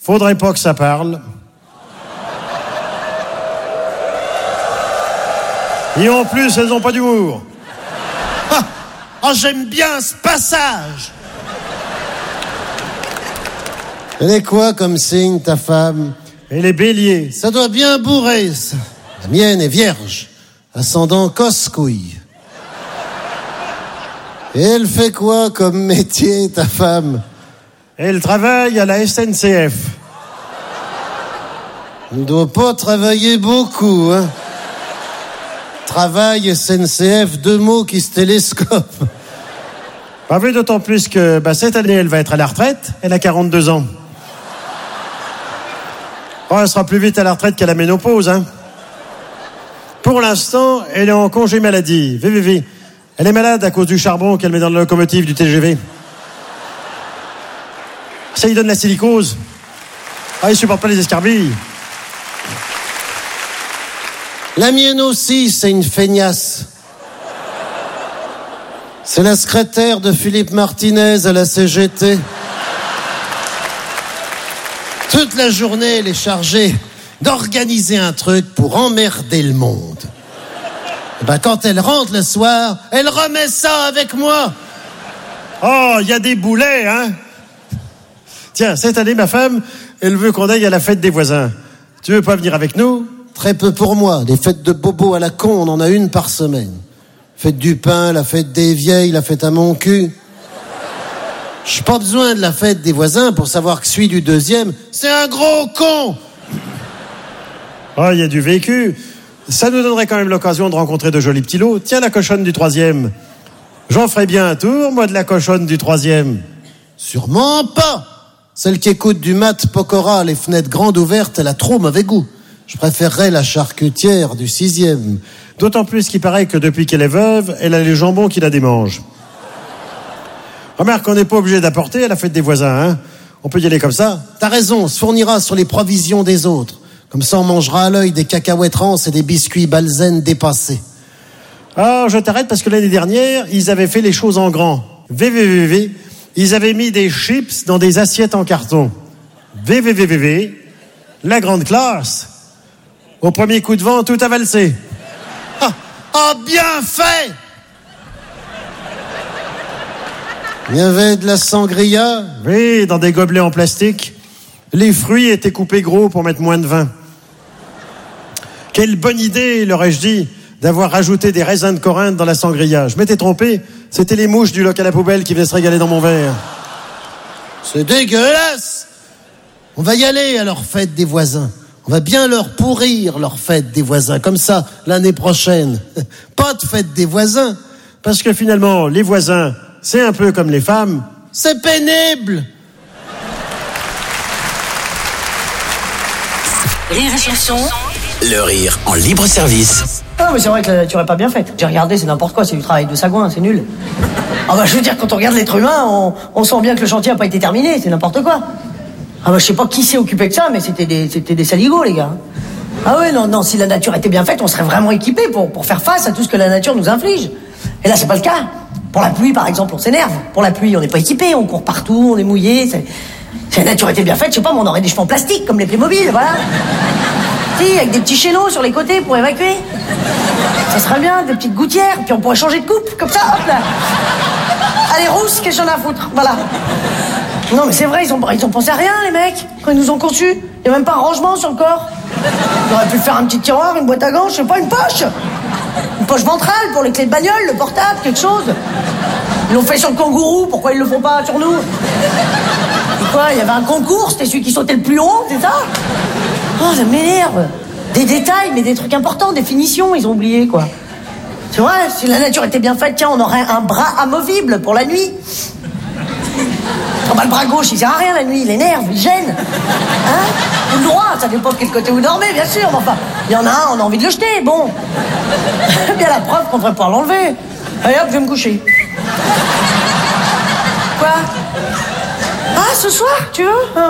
Faudrait pas que ça parle. Et en plus, elles ont pas d'humour. J'aime bien ce passage. Elle est quoi comme signe, ta femme? Elle est bélier. Ça doit bien bourrer, ça. La mienne est vierge, ascendant cosse-couille. Et elle fait quoi comme métier, ta femme? Elle travaille à la SNCF. Elle ne doit pas travailler beaucoup, hein. Travail, SNCF, 2 mots qui se télescopent. Pas vu, d'autant plus que cette année, elle va être à la retraite. Elle a 42 ans. Elle sera plus vite à la retraite qu'à la ménopause, hein. Pour l'instant, elle est en congé maladie. VVV. Elle est malade à cause du charbon qu'elle met dans la locomotive du TGV. Ça lui donne la silicose. Il supporte pas les escarbilles. La mienne aussi, c'est une feignasse. C'est la secrétaire de Philippe Martinez à la CGT. Toute la journée, elle est chargée d'organiser un truc pour emmerder le monde. Et quand elle rentre le soir, elle remet ça avec moi. Il y a des boulets, hein. Tiens, cette année, ma femme, elle veut qu'on aille à la fête des voisins. Tu veux pas venir avec nous? Très peu pour moi. Des fêtes de bobo à la con, on en a une par semaine. Fête du pain, la fête des vieilles, la fête à mon cul. J'ai pas besoin de la fête des voisins pour savoir que celui du deuxième, c'est un gros con. Il y a du vécu. Ça nous donnerait quand même l'occasion de rencontrer de jolis petits lots. Tiens, la cochonne du 3e. J'en ferai bien un tour, moi, de la cochonne du 3e. Sûrement pas. Celle qui écoute du mat Pokora, les fenêtres grandes ouvertes, elle a trop mauvais goût. Je préférerais la charcutière du 6e. D'autant plus qu'il paraît que depuis qu'elle est veuve, elle a les jambons qui la démangent. Remarque qu'on n'est pas obligé d'apporter à la fête des voisins, hein. On peut y aller comme ça. T'as raison, on se fournira sur les provisions des autres. Comme ça, on mangera à l'œil des cacahuètes rances et des biscuits Balzen dépassés. Je t'arrête parce que l'année dernière, ils avaient fait les choses en grand. VVVV, ils avaient mis des chips dans des assiettes en carton. VVVV, la grande classe. Au premier coup de vent, tout a valsé. Bien fait! Il y avait de la sangria? Oui, dans des gobelets en plastique. Les fruits étaient coupés gros pour mettre moins de vin. Quelle bonne idée, leur ai-je dit, d'avoir rajouté des raisins de Corinthe dans la sangria. Je m'étais trompé, c'était les mouches du loc à la poubelle qui venaient se régaler dans mon verre. C'est dégueulasse! On va y aller à leur fête des voisins. On va bien leur pourrir leur fête des voisins. Comme ça, l'année prochaine. Pas de fête des voisins. Parce que finalement, les voisins, c'est un peu comme les femmes. C'est pénible! Rire et chanson. Le rire en libre service. Mais c'est vrai que la nature est pas bien faite. J'ai regardé, c'est n'importe quoi, c'est du travail de sagouin, c'est nul. Je veux dire, quand on regarde l'être humain, on sent bien que le chantier a pas été terminé, c'est n'importe quoi. Je sais pas qui s'est occupé de ça, mais c'était des saligots, les gars. Non, si la nature était bien faite, on serait vraiment équipés pour faire face à tout ce que la nature nous inflige. Et là, c'est pas le cas. Pour la pluie, par exemple, on s'énerve. Pour la pluie, on n'est pas équipé, on court partout, on est mouillé. Si la nature était bien faite, je sais pas, on aurait des cheveux en plastique, comme les Playmobil, voilà. Si, avec des petits chaînons sur les côtés pour évacuer. Ça serait bien, des petites gouttières, puis on pourrait changer de coupe, comme ça, hop là. Allez, rousse, qu'est-ce que j'en ai à foutre, voilà. Non, mais c'est vrai, ils ont pensé à rien, les mecs, quand ils nous ont conçus. Il n'y a même pas un rangement sur le corps. Ils auraient pu faire un petit tiroir, une boîte à gants, je sais pas, une poche. Une poche ventrale pour les clés de bagnole, le portable, quelque chose. Ils l'ont fait sur le kangourou, pourquoi ils le font pas sur nous? Et quoi, il y avait un concours, c'était celui qui sautait le plus haut, c'est ça? Ça m'énerve. Des détails, mais des trucs importants, des finitions, ils ont oublié, quoi. C'est vrai, si la nature était bien faite, tiens, on aurait un bras amovible pour la nuit. Le bras gauche, il sert à rien la nuit, il énerve, il gêne. Ou le droit, ça dépend de quel côté vous dormez, bien sûr, mais enfin, il y en a un, on a envie de le jeter, bon. Bien la preuve qu'on devrait pouvoir l'enlever. Allez hop, je vais me coucher. Quoi? Ce soir, tu veux?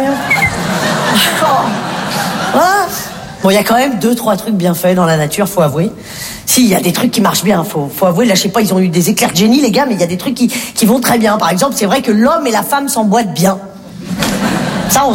Bon, il y a quand même 2-3 trucs bien faits dans la nature, faut avouer. Si, il y a des trucs qui marchent bien, faut avouer. Là, je sais pas, ils ont eu des éclairs de génie, les gars, mais il y a des trucs qui vont très bien. Par exemple, c'est vrai que l'homme et la femme s'emboîtent bien.